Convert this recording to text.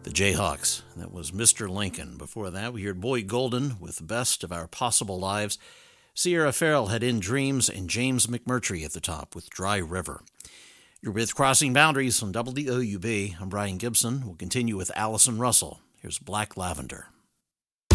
The Jayhawks. That was Mr. Lincoln. Before that, we heard Boyd Golden with The Best of Our Possible Lives. Sierra Farrell had In Dreams, and James McMurtry at the top with Dry River. You're with Crossing Boundaries on WOUB. I'm Brian Gibson. We'll continue with Allison Russell. Here's Black Lavender.